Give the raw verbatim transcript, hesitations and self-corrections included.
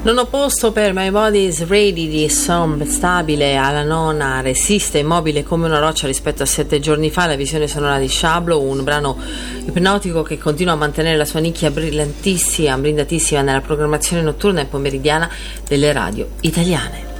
Nono posto per My Body's Ready di Som, stabile alla nona, resiste immobile come una roccia rispetto a sette giorni fa. La visione sonora di Shablo, un brano ipnotico che continua a mantenere la sua nicchia brillantissima, brindatissima nella programmazione notturna e pomeridiana delle radio italiane.